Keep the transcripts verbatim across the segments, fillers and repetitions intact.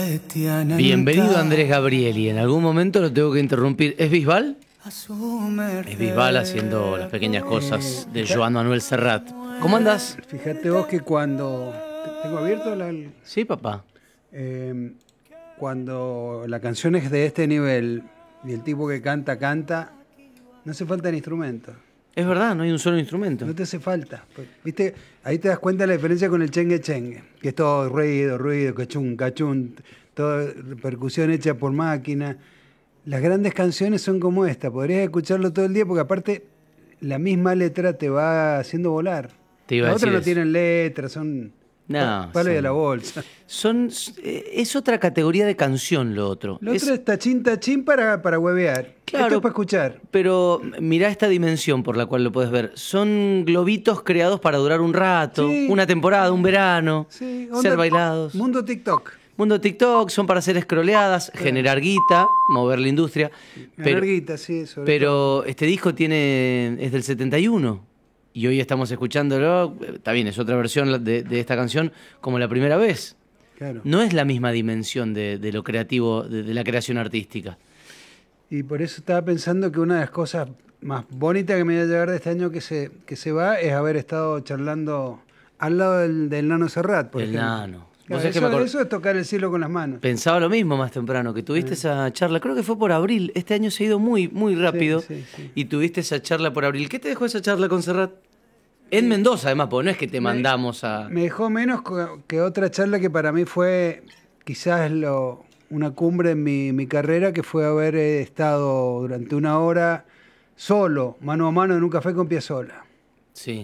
Bienvenido Andrés Gabrieli. En algún momento lo tengo que interrumpir. ¿Es Bisbal? Es Bisbal haciendo las pequeñas cosas de Joan Manuel Serrat. ¿Cómo andás? Fíjate vos que cuando... ¿Tengo abierto la...? Sí, papá. Eh, cuando la canción es de este nivel y el tipo que canta, canta, no hace falta el instrumento. Es verdad, no hay un solo instrumento. No te hace falta. ¿Viste? Ahí te das cuenta de la diferencia con el chengue chengue, que es todo ruido, ruido, cachún, cachún, toda percusión hecha por máquina. Las grandes canciones son como esta, podrías escucharlo todo el día porque aparte la misma letra te va haciendo volar. Te iba Las a decir otras no eso. tienen letras, son No, palo son- de la bolsa. Son, es otra categoría de canción lo otro. Lo Es- otro es tachín, tachín para, para huevear. Claro. Esto es para escuchar. Pero mirá esta dimensión por la cual lo puedes ver. Son globitos creados para durar un rato, Sí. una temporada, un verano, Sí, ser onda- bailados. Mundo TikTok. Mundo TikTok, son para hacer scrolleadas, generar guita, mover la industria. Pero, Larguita, sí, sobre todo. pero este disco tiene es del setenta y uno y hoy estamos escuchándolo, eh, está bien, es otra versión de, de esta canción como la primera vez. Claro. No es la misma dimensión de, de lo creativo, de, de la creación artística. Y por eso estaba pensando que una de las cosas más bonitas que me va a llegar de este año que se, que se va es haber estado charlando al lado del, del Nano Serrat, por El ejemplo. Nano. Claro, Vos sabés que eso, me acor- eso es tocar el cielo con las manos. Pensaba lo mismo más temprano, que tuviste esa charla, creo que fue por abril, este año se ha ido muy, muy rápido, Sí, sí, sí. y tuviste esa charla por abril. ¿Qué te dejó esa charla con Serrat? En Mendoza, además, porque no es que te mandamos a... Me dejó menos co- que otra charla que para mí fue quizás lo, una cumbre en mi, mi carrera, que fue haber eh, estado durante una hora solo, mano a mano, en un café con Piazzolla. Sí.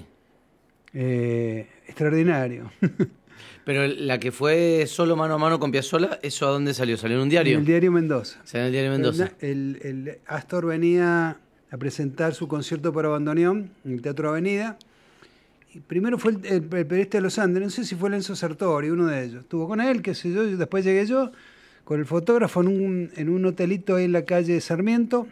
Eh, extraordinario. Pero la que fue solo mano a mano con Piazzolla, ¿eso a dónde salió? ¿Salió en un diario? En el diario Mendoza. Salió en el diario Mendoza. El, el- el Astor venía a presentar su concierto para bandoneón en el Teatro Avenida. Y primero fue el, el, el periodista de los Andes, no sé si fue Lenzo Sartori, uno de ellos. Estuvo con él, qué sé yo, y después llegué yo con el fotógrafo en un, en un hotelito ahí en la calle Sarmiento.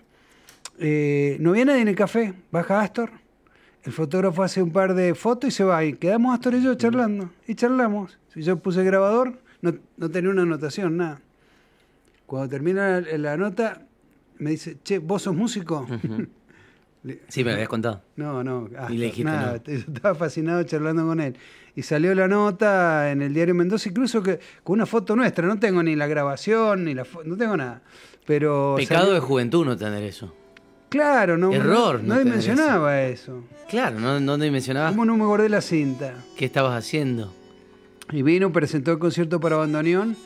Eh, no había nadie en el café, baja Astor. El fotógrafo hace un par de fotos y se va. Y quedamos Astor y yo charlando. Y charlamos. Si yo puse el grabador, no, no tenía una anotación, nada. Cuando termina la, la nota, me dice, che, ¿vos sos músico? Ujú. Le- Sí, me lo habías contado. No, no, Astor, Y le dijiste nada. no. Yo estaba fascinado charlando con él. Y salió la nota en el diario Mendoza, incluso que con una foto nuestra. No tengo ni la grabación, ni la fo- no tengo nada. Pero Pecado salió- de juventud no tener eso. Claro, no, Error no, no no tener dimensionaba eso. Claro, no, no te mencionabas ¿Cómo no me guardé la cinta? qué estabas haciendo. Y vino, presentó el concierto para bandoneón.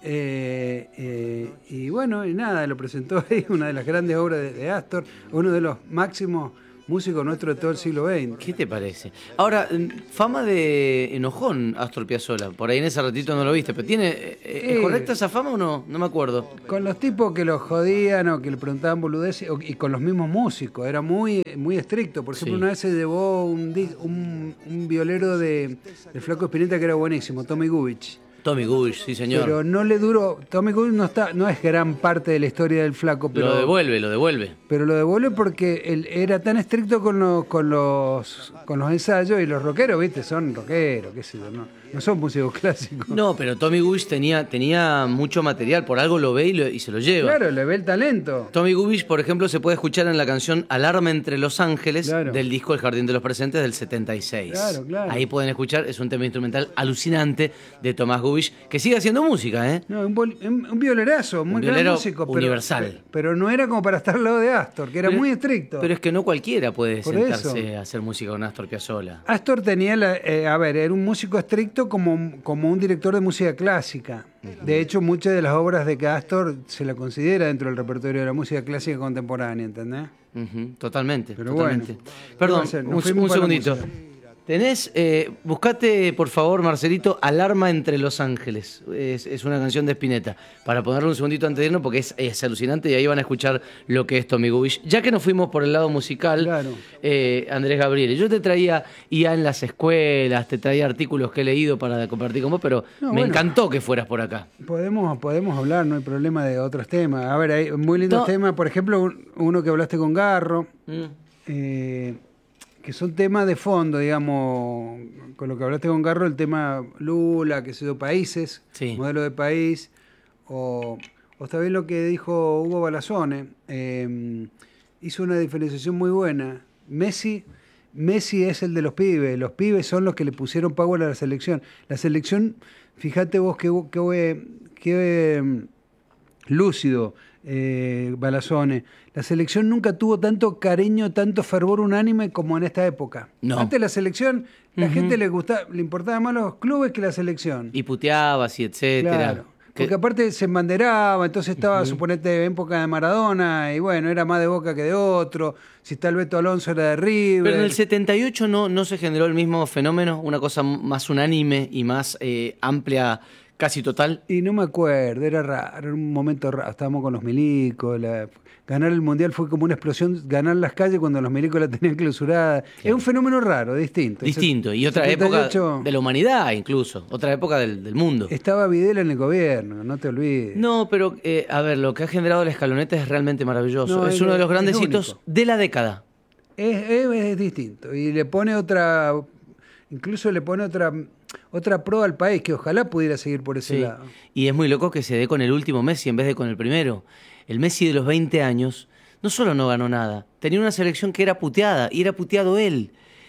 eh, eh, y bueno, y nada, lo presentó ahí, una de las grandes obras de, de Astor, uno de los máximos músicos nuestros de todo el siglo veinte. ¿Qué te parece? Ahora, mm, fama de enojón Astor Piazzolla. Por ahí en ese ratito no lo viste, pero tiene eh, ¿es Eh. correcta esa fama o no? No me acuerdo. Con los tipos que los jodían o que le preguntaban boludeces, o- y con los mismos músicos, era muy, muy estricto. Por ejemplo, Sí. una vez se llevó un, di- un, un violero de, de Flaco Espineta que era buenísimo, Tommy Gubich. Tommy Gush, sí señor. Pero no le duró, Tommy Gubich no, está, no es gran parte de la historia del Flaco, pero Lo devuelve, lo devuelve. pero lo devuelve porque él era tan estricto con los, con los, con los ensayos, y los rockeros, viste, son rockeros, qué sé yo, no, no son músicos clásicos. No, pero Tommy Gush tenía, tenía mucho material, por algo lo ve y, lo- y se lo lleva. Claro, le ve el talento. Tommy Gubish, por ejemplo, se puede escuchar en la canción Alarma entre los Ángeles Claro. del disco El Jardín de los Presentes del setenta y seis. Claro, claro. Ahí pueden escuchar, es un tema instrumental alucinante de Tomás Gubish, que sigue haciendo música, ¿eh? No, un, bol- un- un violerazo, muy gran violero músico, pero, universal. pe- pero no era como para estar al lado de Astor, que era Pero- muy estricto. Pero es que no cualquiera puede Por sentarse eso. a hacer música con Astor Piazzolla. Astor tenía, la- eh, a ver, era un músico estricto como, como un director de música clásica. De hecho, muchas de las obras de que Astor se la considera dentro del repertorio de la música clásica contemporánea, ¿entendés? Ujú, totalmente, Pero totalmente. bueno, Perdón, ¿qué va a ser? Nos un, fuimos un para la segundito. música. Tenés, eh, buscate por favor, Marcelito, Alarma entre los Ángeles. Es, es una canción de Spinetta. Para ponerle un segundito antes de irnos, porque es, es alucinante y ahí van a escuchar lo que es Tommy Gubish. Ya que nos fuimos por el lado musical, Claro. eh, Andrés Gabriel, yo te traía I A en las escuelas, te traía artículos que he leído para compartir con vos, pero No, me bueno. encantó que fueras por acá. Podemos, podemos hablar, no hay problema, de otros temas. A ver, hay muy lindos No. temas, por ejemplo, un- uno que hablaste con Garro. Mm. eh, que son temas de fondo, digamos, con lo que hablaste con Garro, el tema Lula, que sé yo, países, Sí. modelo de país, o, o está bien lo que dijo Hugo Balazzone, eh, hizo una diferenciación muy buena. Messi, Messi es el de los pibes, los pibes son los que le pusieron power a la selección. La selección, fíjate vos qué, qué, qué lúcido, eh, Balazzone. La selección nunca tuvo tanto cariño, tanto fervor unánime como en esta época. No. Antes la selección, la uh-huh. gente le gustaba, le importaba más los clubes que la selección. Y puteabas y etcétera. Claro. Porque que... aparte se embanderaba, entonces estaba, uh-huh. suponete, época de Maradona, y bueno, era más de Boca que de otro. Si está el Beto Alonso era de River. Pero en el setenta y ocho no, no se generó el mismo fenómeno, una cosa más unánime y más eh, amplia, casi total. Y no me acuerdo, era raro, era un momento raro. Estábamos con los milicos, la... ganar el Mundial fue como una explosión, ganar las calles cuando los milicos la tenían clausurada. Sí. Es un fenómeno raro, distinto. Distinto, y otra setenta y ocho, época de la humanidad incluso, otra época del, del mundo. Estaba Videla en el gobierno, no te olvides. No, pero eh, a ver, lo que ha generado la Escaloneta es realmente maravilloso. No, es, es uno de los grandes hitos de la década. Es, es, es distinto, y le pone otra, incluso le pone otra... otra pro al país, que ojalá pudiera seguir por ese sí. lado. Y es muy loco que se dé con el último Messi en vez de con el primero. El Messi de los veinte años no solo no ganó nada, tenía una selección que era puteada, y era puteado él.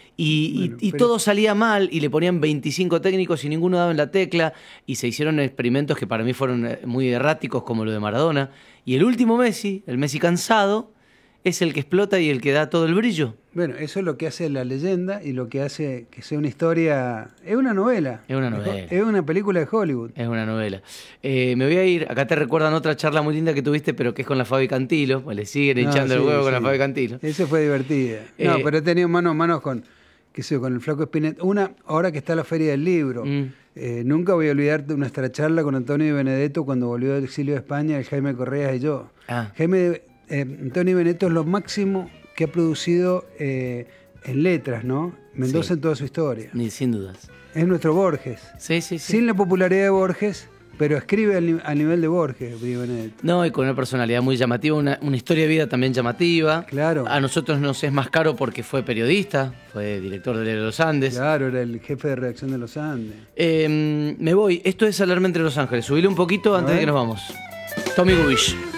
Y, bueno, y, y pero... todo salía mal, y le ponían veinticinco técnicos y ninguno daba en la tecla, y se hicieron experimentos que para mí fueron muy erráticos, como lo de Maradona. Y el último Messi, el Messi cansado, es el que explota y el que da todo el brillo. Bueno, eso es lo que hace la leyenda y lo que hace que sea una historia... Es una novela. Es una novela. Es una película de Hollywood. Es una novela. Eh, me voy a ir... Acá te recuerdan otra charla muy linda que tuviste, pero que es con la Fabi Cantilo. Pues le siguen hinchando no, sí, el huevo sí. con la Fabi Cantilo. Esa fue divertida. Eh, no, pero he tenido mano a mano con, qué sé yo, con el Flaco Spinetta. Una, ahora que está la Feria del Libro. Mm. Eh, nunca voy a olvidar nuestra charla con Antonio y Benedetto cuando volvió del exilio de España, el Jaime Correa y yo. Ah. Jaime... Eh, Antonio Benedetto es lo máximo que ha producido eh, en letras, ¿no? Mendoza sí. en toda su historia. Ni sin dudas. Es nuestro Borges. Sí, sí, sí. Sin la popularidad de Borges, pero escribe al, al nivel de Borges, Benedetto. No, y con una personalidad muy llamativa, una, una historia de vida también llamativa. Claro. A nosotros nos es más caro porque fue periodista, fue director de Los Andes. Claro, era el jefe de redacción de Los Andes. Eh, me voy. Esto es Alarma entre Los Ángeles. Subile un poquito antes de que nos vamos. Tommy Gubish.